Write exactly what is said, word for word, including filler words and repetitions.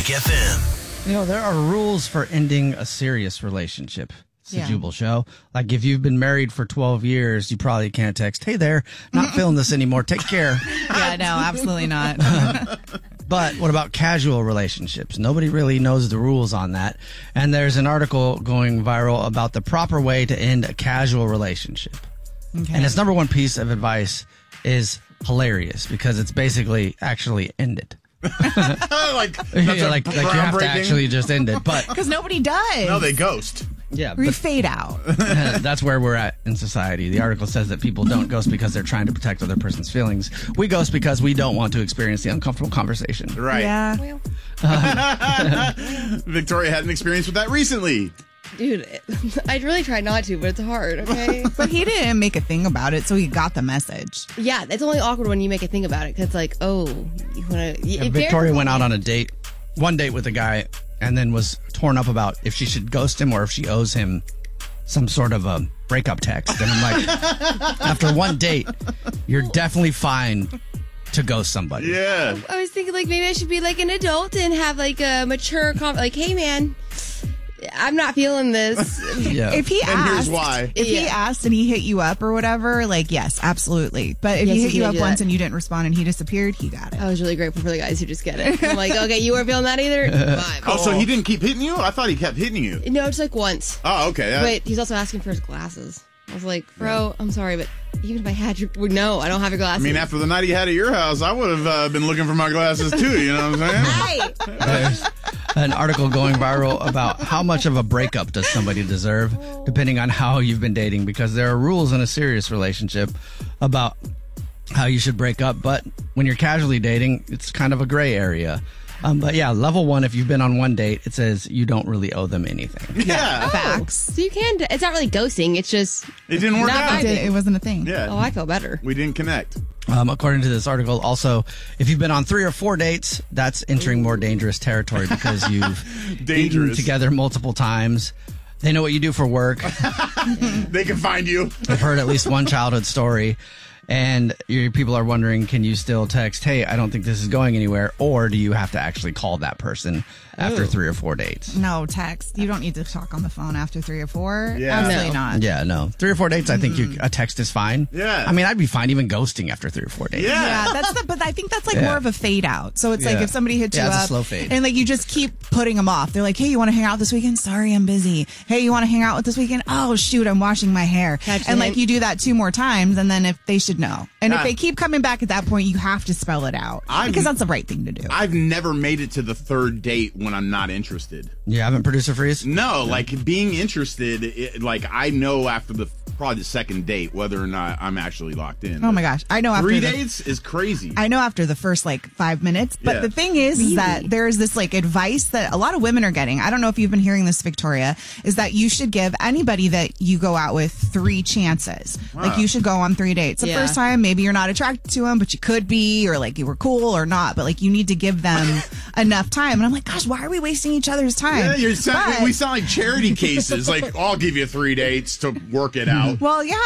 Magic F M. You know, there are rules for ending a serious relationship. It's the Yeah. Jubal Show. Like, if you've been married for twelve years, you probably can't text, hey there, not feeling this anymore, take care. Yeah, no, absolutely not. But what about casual relationships? Nobody really knows the rules on that. And there's an article going viral about the proper way to end a casual relationship. Okay. And its number one piece of advice is hilarious because it's basically actually ended. like, that's Yeah, a like, like you have to groundbreaking- actually just end it. But Because nobody does. No, they ghost. yeah, We but fade out. that's where we're at in society. The article says that people don't ghost because they're trying to protect other person's feelings. We ghost because we don't want to experience the uncomfortable conversation. Right. Yeah. Victoria had an experience with that recently. Dude, I really tried not to, but it's hard, okay? But he didn't make a thing about it, so he got the message. Yeah, it's only awkward when you make a thing about it, because it's like, oh, you want to... And Victoria went out on a date, one date with a guy, and then was torn up about if she should ghost him or if she owes him some sort of a breakup text. And I'm like, after one date, you're definitely fine to ghost somebody. Yeah. I was thinking, like, maybe I should be, like, an adult and have, like, a mature... Con- like, hey, man, I'm not feeling this. Yeah. If he And asked, here's why. if he Yeah. asked and he hit you up or whatever, like, yes, absolutely. But if Yes, he he hit you did up do once that. and you didn't respond and he disappeared, he got it. I was really grateful for the guys who just get it. I'm like, okay, you weren't feeling that either? Fine. Oh, so he didn't keep hitting you? I thought he kept hitting you. No, just, like, once. Oh, okay. That- But he's also asking for his glasses. I was like, bro, I'm sorry, but even if I had your... No, I don't have your I glasses. mean, after the night he had at your house, I would have uh, been looking for my glasses too. You know what I'm saying? Hey! There's an article going viral about how much of a breakup does somebody deserve, depending on how you've been dating, because there are rules in a serious relationship about how you should break up. But when you're casually dating, it's kind of a gray area. Um, but yeah, level one, if you've been on one date, it says you don't really owe them anything. Yeah. Facts. So you can... It's not really ghosting. It's just... It didn't work Not out. It, did- it wasn't a thing. Yeah. Oh, I feel better. We didn't connect. Um, according to this article, also, if you've been on three or four dates, that's entering more dangerous territory because you've eaten Dangerous. together multiple times. They know what you do for work. They can find you. I've heard at least one childhood story. And your people are wondering, can you still text, hey, I don't think this is going anywhere? Or do you have to actually call that person after three or four dates? No, text. You don't need to talk on the phone after three or four. Yeah. Absolutely No. not. Yeah, no. Three or four dates, I think you, a text is fine. Yeah. I mean, I'd be fine even ghosting after three or four dates. Yeah. Yeah, that's the, but I think that's like Yeah. more of a fade out. So it's like Yeah. if somebody hits Yeah, you it's a up slow fade. and like you just keep putting them off. They're like, hey, you want to hang out this weekend? Sorry, I'm busy. Hey, you want to hang out with this weekend? Oh, shoot, I'm washing my hair. Catch and the like hint. you do that two more times, and then if they should know. And Yeah. if they keep coming back at that point, you have to spell it out I'm- because that's the right thing to do. I've never made it to the third date when I'm not interested. You haven't producer freeze? No, like being interested, it, like I know after the probably the second date whether or not I'm actually locked in. Oh my gosh, I know after Three the, dates is crazy. I know after the first like five minutes, but Yeah. the thing is, is that there is this like advice that a lot of women are getting. I don't know if you've been hearing this, Victoria, is that you should give anybody that you go out with three chances. Like you should go on three dates. The Yeah. first time, maybe you're not attracted to them, but you could be, or like you were cool or not, but like you need to give them enough time. And I'm like, gosh, why are we wasting each other's time? yeah, you're sound, But- we sound like charity cases. Like I'll give you three dates to work it out. Well, yeah,